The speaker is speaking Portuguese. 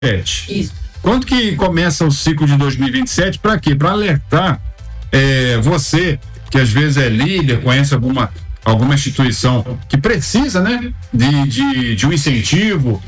Isso. Quando que começa o ciclo de 2027? Para quê? Para alertar você, que às vezes é líder, conhece alguma instituição que precisa, né, de um incentivo,